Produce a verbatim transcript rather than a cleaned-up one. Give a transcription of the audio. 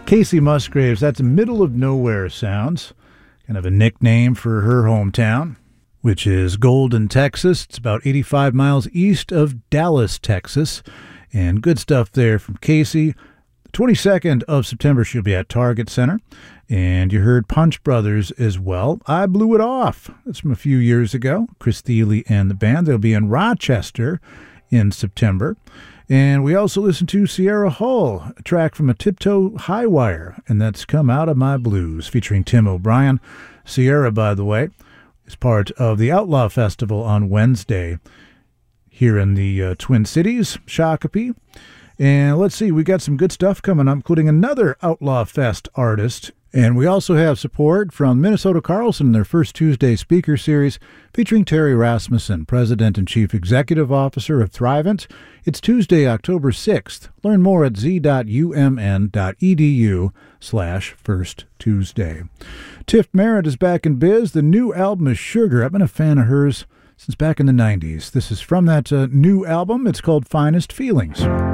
Kacey Musgraves, that's Middle of Nowhere Sounds, kind of a nickname for her hometown, which is Golden, Texas. It's about eighty-five miles east of Dallas, Texas, and good stuff there from Kacey. The twenty-second of September, she'll be at Target Center, and you heard Punch Brothers as well. I Blew It Off. That's from a few years ago. Chris Thile and the band. They'll be in Rochester in September. And we also listened to Sierra Hull, a track from A Tiptoe High Wire, and that's Come Out of My Blues, featuring Tim O'Brien. Sierra, by the way, is part of the Outlaw Festival on Wednesday here in the uh, Twin Cities, Shakopee. And let's see, we got some good stuff coming up, including another Outlaw Fest artist. And we also have support from Minnesota Carlson in their first Tuesday speaker series featuring Terry Rasmussen, President and Chief Executive Officer of Thrivent. It's Tuesday, October sixth. Learn more at z.umn.edu slash first Tuesday. Tiff Merritt is back in biz. The new album is Sugar. I've been a fan of hers since back in the nineties. This is from that uh, new album. It's called Finest Feelings.